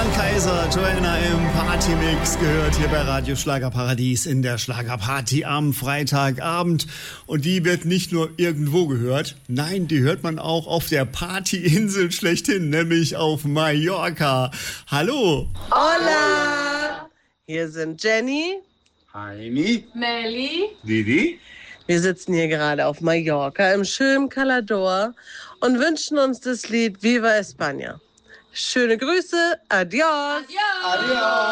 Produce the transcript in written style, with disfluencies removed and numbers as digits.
Kaiser, Joanna im Partymix gehört hier bei Radio Schlagerparadies in der Schlagerparty am Freitagabend. Und die wird nicht nur irgendwo gehört, nein, die hört man auch auf der Partyinsel schlechthin, nämlich auf Mallorca. Hallo! Hola! Hier sind Jenny, Heini, Melli, Didi. wir sitzen hier gerade auf Mallorca im schönen Calador und wünschen uns das Lied Viva España. Schöne Grüße, adios! ja!